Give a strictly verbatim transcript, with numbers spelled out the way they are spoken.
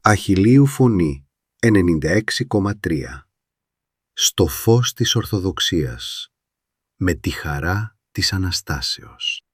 Αχιλλείου Φωνή ενενήντα έξι κόμμα τρία. Στο φως της Ορθοδοξίας, με τη χαρά της Αναστάσεως.